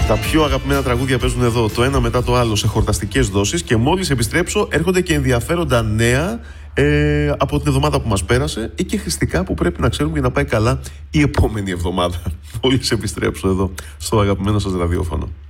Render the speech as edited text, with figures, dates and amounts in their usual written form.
Τα πιο αγαπημένα τραγούδια παίζουν εδώ το ένα μετά το άλλο σε χορταστικές δόσεις και μόλις επιστρέψω έρχονται και ενδιαφέροντα νέα από την εβδομάδα που μας πέρασε ή και χρηστικά που πρέπει να ξέρουμε για να πάει καλά η επόμενη εβδομάδα. Μόλις επιστρέψω εδώ στο αγαπημένο σας ραδιόφωνο.